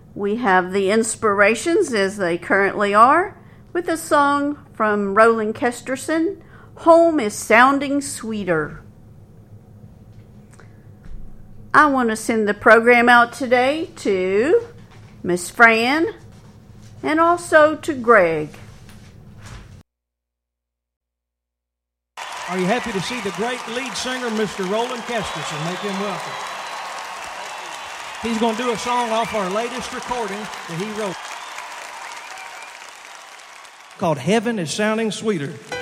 We have the inspirations as they currently are with a song from Roland Kesterson, Home is Sounding Sweeter. I want to send the program out today to Miss Fran and also to Greg. Are you happy to see the great lead singer, Mr. Roland Kesterson? Make him welcome. He's going to do a song off our latest recording that he wrote called Heaven is Sounding Sweeter.